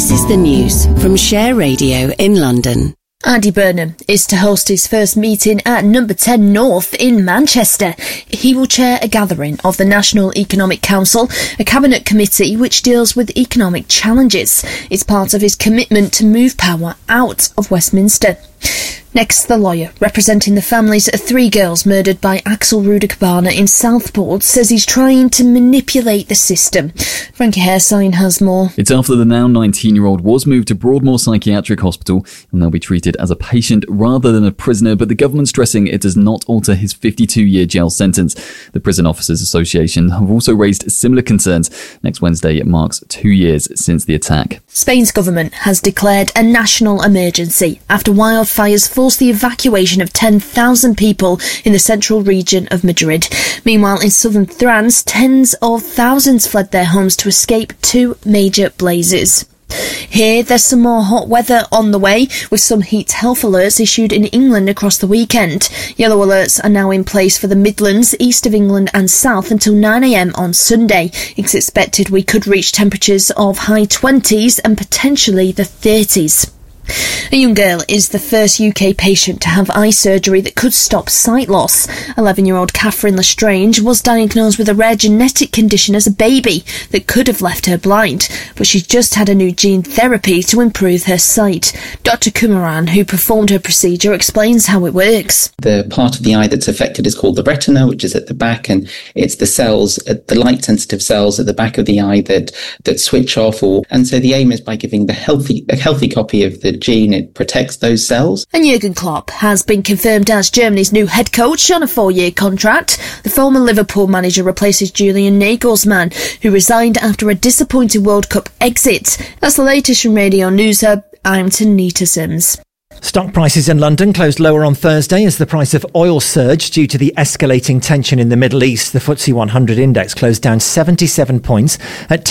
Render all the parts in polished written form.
This is the news from Share Radio in London. Andy Burnham is to host his first meeting at Number 10 North in Manchester. He will chair a gathering of the National Economic Council, a cabinet committee which deals with economic challenges. It's part of his commitment to move power out of Westminster. Next, the lawyer representing the families of 3 girls murdered by Axel Rudakabana in Southport says he's trying to manipulate the system. Frankie Hairsign has more. It's after the now 19-year-old was moved to Broadmoor Psychiatric Hospital and they'll be treated as a patient rather than a prisoner, but the government's stressing it does not alter his 52-year jail sentence. The Prison Officers Association have also raised similar concerns. Next Wednesday, it marks 2 years since the attack. Spain's government has declared a national emergency after wildfires forced the evacuation of 10,000 people in the central region of Madrid. Meanwhile, in southern France, tens of thousands fled their homes to escape 2 major blazes. Here, there's some more hot weather on the way, with some heat health alerts issued in England across the weekend. Yellow alerts are now in place for the Midlands, east of England and south until 9 a.m. on Sunday. It's expected we could reach temperatures of high 20s and potentially the 30s. A young girl is the first UK patient to have eye surgery that could stop sight loss. 11-year-old Catherine Lestrange was diagnosed with a rare genetic condition as a baby that could have left her blind, but she's just had a new gene therapy to improve her sight. Dr. Kumaran, who performed her procedure, explains how it works. The part of the eye that's affected is called the retina, which is at the back, and it's the cells, the light-sensitive cells at the back of the eye that switch off. And so the aim is by giving a healthy copy of the gene, it protects those cells. And Jurgen Klopp has been confirmed as Germany's new head coach on a 4-year contract. The former Liverpool manager replaces Julian Nagelsmann, who resigned after a disappointing World Cup exit. That's the latest from Radio News Hub. I'm Tanita Sims. Stock prices in London closed lower on Thursday as the price of oil surged due to the escalating tension in the Middle East. The FTSE 100 index closed down 77 points at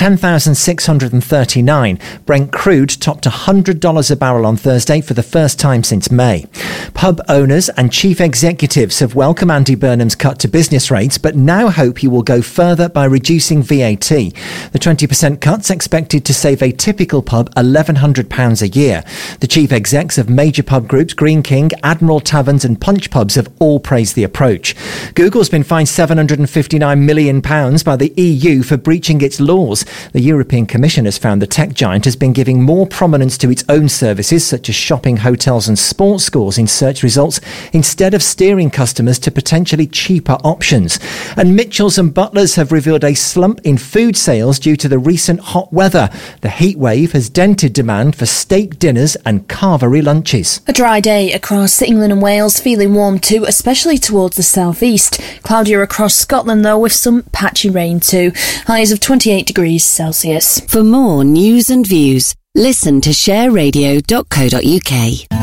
10,639. Brent crude topped $100 a barrel on Thursday for the first time since May. Pub owners and chief executives have welcomed Andy Burnham's cut to business rates, but now hope he will go further by reducing VAT. The 20% cut's expected to save a typical pub £1,100 a year. The chief execs of major pub groups Green King, Admiral Taverns and Punch Pubs have all praised the approach. Google's been fined £759 million by the EU for breaching its laws. The European Commission has found the tech giant has been giving more prominence to its own services such as shopping, hotels and sports scores in search results instead of steering customers to potentially cheaper options. And Mitchells and Butlers have revealed a slump in food sales due to the recent hot weather. The heat wave has dented demand for steak dinners and carvery lunches. A dry day across England and Wales, feeling warm too, especially towards the southeast. Cloudier across Scotland though, with some patchy rain too. Highs of 28 degrees Celsius. For more news and views, listen to shareradio.co.uk.